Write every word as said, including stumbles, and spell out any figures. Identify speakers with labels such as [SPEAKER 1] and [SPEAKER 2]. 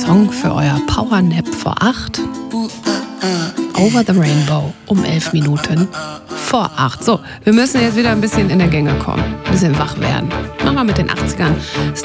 [SPEAKER 1] Song für euer Powernap vor acht. Over the Rainbow um elf Minuten vor acht. So, wir müssen jetzt wieder ein bisschen in der Gänge kommen, ein bisschen wach werden. Machen wir mit den achtzigern.